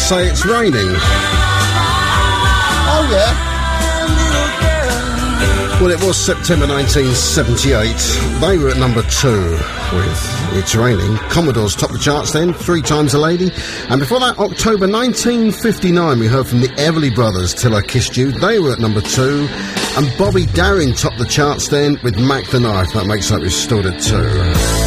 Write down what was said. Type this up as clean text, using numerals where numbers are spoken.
Say It's Raining. Oh, yeah. Well, it was September 1978. They were at number 2 with It's Raining. Commodores topped the charts then, 3 Times a Lady. And before that, October 1959, we heard from the Everly Brothers, Till I Kissed You. They were at number 2. And Bobby Darin topped the charts then with Mac the Knife. That makes up his stood at 2.